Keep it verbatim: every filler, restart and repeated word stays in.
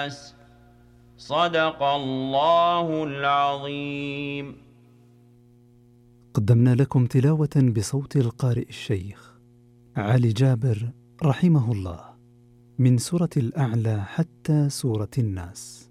الناس. صدق الله العظيم. قدمنا لكم تلاوة بصوت القارئ الشيخ علي جابر رحمه الله من سورة الأعلى حتى سورة الناس.